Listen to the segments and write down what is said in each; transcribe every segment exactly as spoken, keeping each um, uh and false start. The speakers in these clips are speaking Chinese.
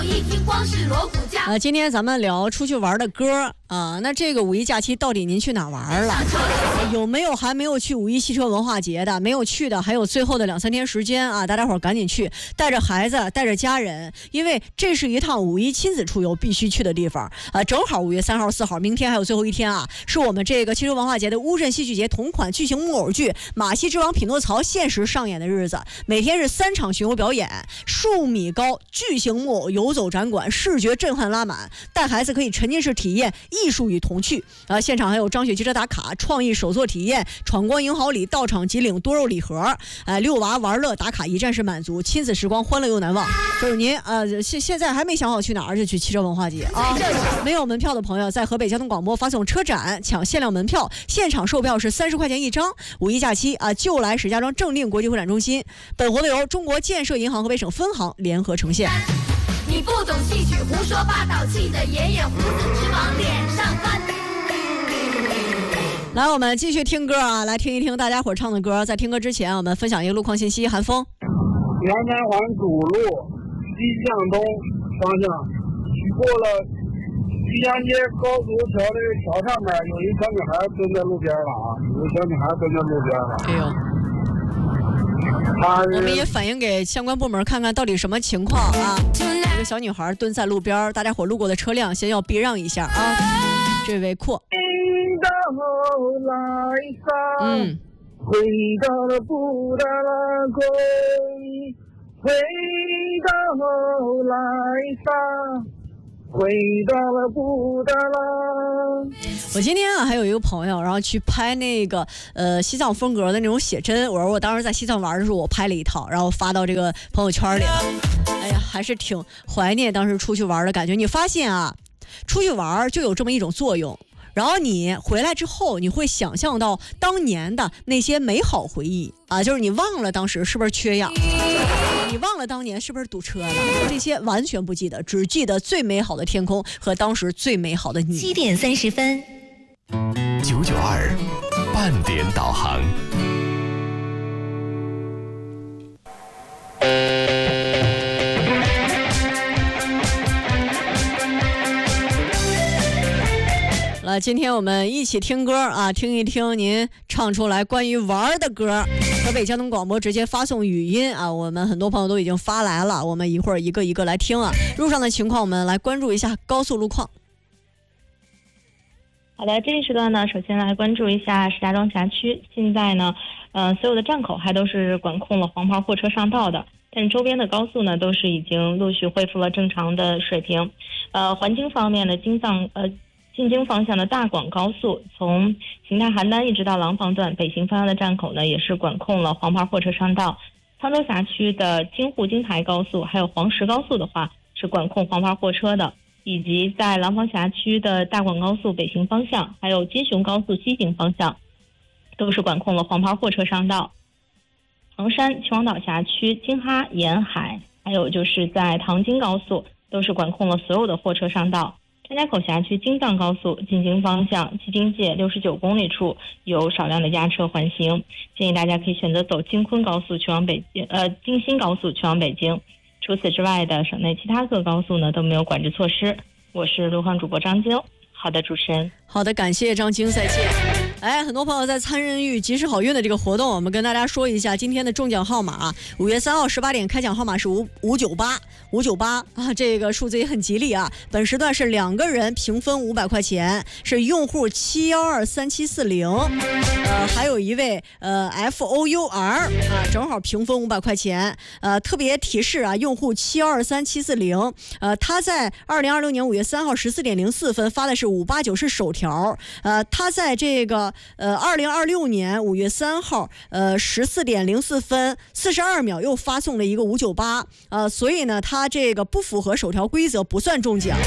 呃，今天咱们聊出去玩的歌啊、呃，那这个五一假期到底您去哪玩了？有没有还没有去五一汽车文化节的？没有去的，还有最后的两三天时间啊，大家伙赶紧去，带着孩子，带着家人，因为这是一趟五一亲子出游必须去的地方啊、呃。正好五月三号、四号，明天还有最后一天啊，是我们这个汽车文化节的乌镇戏剧节同款剧情木偶剧《马戏之王匹诺曹》限时上演的日子，每天是三场巡游表演，数米高巨型木偶游走展馆，视觉震撼拉满，带孩子可以沉浸式体验艺术与童趣啊！现场还有张雪汽车打卡、创意手作体验、闯关赢好礼、到场即领多肉礼盒，哎，遛娃玩乐打卡一站式满足，亲子时光欢乐又难忘。就是您呃现现在还没想好去哪儿，就去汽车文化节啊！没有门票的朋友，在河北交通广播发送车展抢限量门票，现场售票是三十块钱一张。五一假期啊，就来石家庄正定国际会展中心。本活动由中国建设银行河北省分行联合呈现。 你不懂戏曲，胡说八道，气得爷爷胡子直往脸上翻。 来，我们继续听歌啊，来听一听大家伙唱的歌。在听歌之前，我们分享一个路况信息。韩风， 南三环主路西向东方向，过了西江街高速桥那个桥上面，有一小女孩蹲在路边了啊，有一小女孩蹲在路边了。 哎呦。我们也反映给相关部门看看到底什么情况啊！一个小女孩蹲在路边，大家伙路过的车辆先要避让一下啊！这位阔，嗯，回到了布达拉宫，回到莱萨，回到了布达拉。我今天啊还有一个朋友，然后去拍那个呃西藏风格的那种写真。我说我当时在西藏玩的时候，我拍了一套，然后发到这个朋友圈里了。哎呀，还是挺怀念当时出去玩的感觉。你发现啊，出去玩就有这么一种作用。然后你回来之后，你会想象到当年的那些美好回忆啊，就是你忘了当时是不是缺氧，你忘了当年是不是堵车了，这些完全不记得，只记得最美好的天空和当时最美好的你。 七点三十分， 九九二半点导航。 呃，今天我们一起听歌啊，听一听您唱出来关于玩的歌。河北交通广播直接发送语音啊，我们很多朋友都已经发来了，我们一会儿一个一个来听啊。路上的情况，我们来关注一下高速路况。 好的，这一时段呢，首先来关注一下石家庄辖区。现在呢，呃，所有的站口还都是管控了黄牌货车上道的，但是周边的高速呢，都是已经陆续恢复了正常的水平。呃，环京方面的京藏呃。进京方向的大广高速，从邢台邯郸一直到廊坊段北行方向的站口呢，也是管控了黄牌货车上道。沧州辖区的京沪京台高速还有黄石高速的话，是管控黄牌货车的，以及在廊坊辖区的大广高速北行方向，还有金雄高速西行方向，都是管控了黄牌货车上道。唐山秦皇岛辖区京哈沿海，还有就是在唐京高速，都是管控了所有的货车上道。张家口辖区京藏高速进京方向迄京界六十九公里处有少量的压车缓行，建议大家可以选择走京昆高速去往北京，呃，京新高速去往北京。除此之外的省内其他各高速呢都没有管制措施。我是路况主播张晶。好的，主持人。 好的，感谢张晶，再见。哎，很多朋友在参与及时好运的这个活动，我们跟大家说一下今天的中奖号码。五月三号十八点开奖号码是五五九八五九八啊，这个数字也很吉利啊。本时段是两个人平分五百块钱，是用户七幺二三七四零，呃，还有一位呃 F O U R 啊，正好平分五百块钱。呃，特别提示啊，用户七幺二三七四零，呃，他在二零二六年五月三号十四点零四分发的是五八九是首条，呃，他在这个呃二零二六年五月三号呃十四点零四分四十二秒又发送了一个五九八，呃，所以呢，他这个不符合首条规则，不算中奖。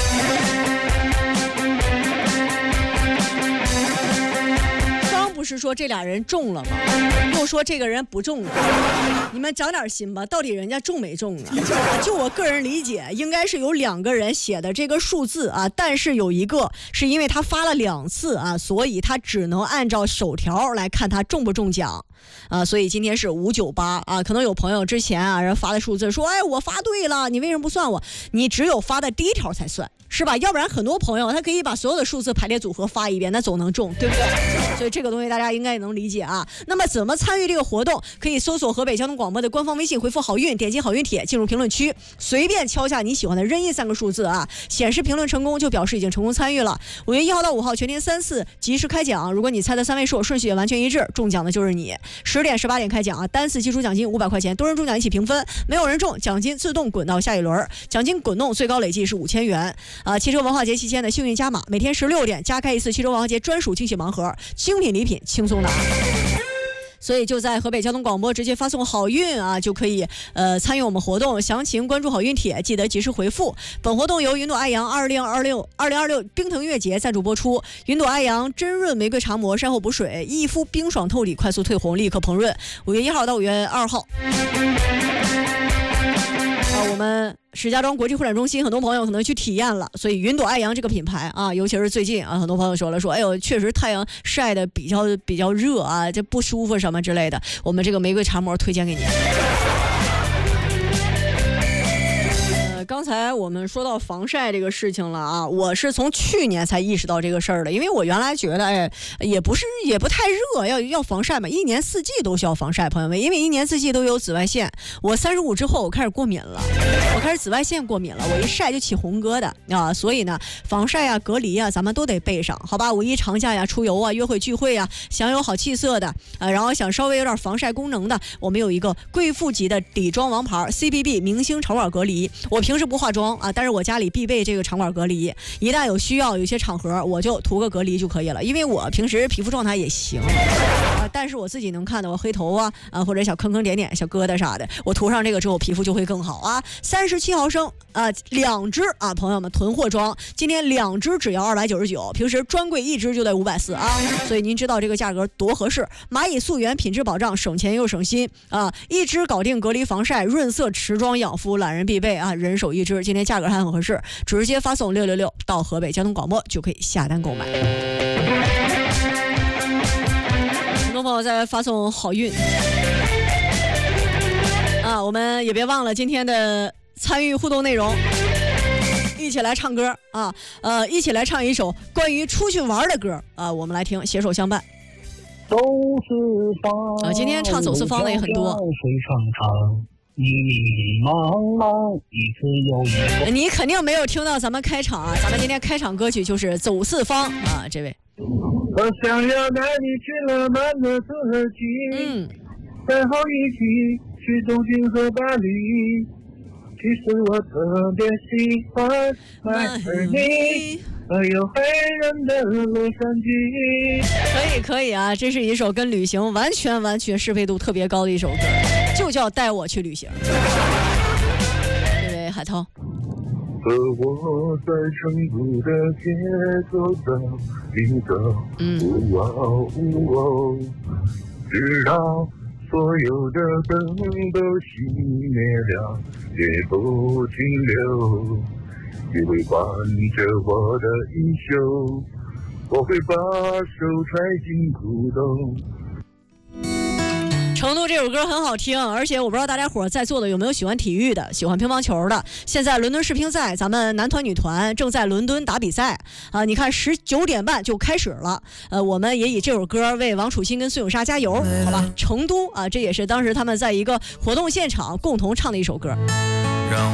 是说这俩人中了吗？又说这个人不中了，你们长点心吧，到底人家中没中啊？就我个人理解，应该是有两个人写的这个数字啊，但是有一个是因为他发了两次啊，所以他只能按照手条来看他中不中奖啊，所以今天是五九八啊。可能有朋友之前啊人发的数字说，哎，我发对了，你为什么不算我？你只有发的第一条才算，是吧？要不然很多朋友他可以把所有的数字排列组合发一遍，那总能中，对不对？所以这个东西大家应该也能理解啊。那么怎么参与这个活动？可以搜索河北交通广播的官方微信，回复好运，点击好运帖进入评论区，随便敲下你喜欢的任意三个数字啊，显示评论成功就表示已经成功参与了。五月一号到五号全天三次及时开奖，如果你猜的三位数顺序也完全一致，中奖的就是你。十点十八点开奖啊，单次基础奖金五百块钱，多人中奖一起平分，没有人中奖金自动滚到下一轮，奖金滚动最高累计是五千元啊。汽车文化节期间的幸运加码，每天十六点加开一次汽车文化节专属惊喜盲盒，精品礼品轻松拿。所以就在河北交通广播直接发送好运啊，就可以呃参与我们活动。详情关注好运帖，记得及时回复。本活动由云朵爱扬二零二六二零二六冰腾月节赞助播出。云朵爱扬真润玫瑰茶膜，善后补水，一肤冰爽透底，快速退红，立刻膨润。五月一号到五月二号。啊，我们石家庄国际会展中心很多朋友可能去体验了，所以云朵爱扬这个品牌啊，尤其是最近啊，很多朋友说了说，哎呦，确实太阳晒的比较比较热啊，这不舒服什么之类的，我们这个玫瑰茶膜推荐给你。刚才我们说到防晒这个事情了啊，我是从去年才意识到这个事儿的，因为我原来觉得哎，也不是也不太热，要要防晒嘛，一年四季都需要防晒，朋友们，因为一年四季都有紫外线。我三十五之后我开始过敏了，我开始紫外线过敏了，我一晒就起红疙瘩啊，所以呢，防晒啊、隔离啊，咱们都得备上，好吧？五一长假呀、出游啊、约会聚会啊，想有好气色的啊，然后想稍微有点防晒功能的，我们有一个贵妇级的底妆王牌 C B B 明星场馆隔离，我平。平时不化妆啊，但是我家里必备这个场馆隔离，一旦有需要有些场合我就涂个隔离就可以了，因为我平时皮肤状态也行啊，但是我自己能看到我黑头啊啊或者小坑坑点点小疙瘩啥的，我涂上这个之后皮肤就会更好啊。三十七毫升啊，两支啊，朋友们囤货装，今天两支只要二百九十九，平时专柜一支就得五百四啊，所以您知道这个价格多合适。蚂蚁溯源品质保障，省钱又省心啊，一支搞定隔离防晒润色持妆养肤，懒人必备啊，人手一支，今天价格还很合适，直接发送六六六到河北交通广播就可以下单购买。很多朋友在发送好运啊，我们也别忘了今天的参与互动内容，一起来唱歌啊，呃，一起来唱一首关于出去玩的歌啊，我们来听，携手相伴。 走四方啊，今天唱走四方的也很多。 水长长迷迷茫茫，一次又一次。 你肯定没有听到咱们开场啊，咱们今天开场歌曲就是《走四方》啊，这位。 我想要带你去浪漫的四季， 嗯， 再后一起去东京和巴黎。其实我特别喜欢迈阿密，还有黑人的洛杉矶。 可以可以啊，这是一首跟旅行完全完全适配度特别高的一首歌，就叫带我去旅行。这位海涛。 和我在成都的街走走行走， 嗯， 呜哦呜哦，直到所有的灯都熄灭了，也不停留。你会伴着我的衣袖，我会把手揣进裤兜。 成都这首歌很好听，而且我不知道大家伙在座的有没有喜欢体育的，喜欢乒乓球的。现在伦敦世乒赛，咱们男团女团正在伦敦打比赛啊！你看十九点半就开始了，呃，我们也以这首歌为王楚钦跟孙永莎加油，好吧？成都啊，这也是当时他们在一个活动现场共同唱的一首歌。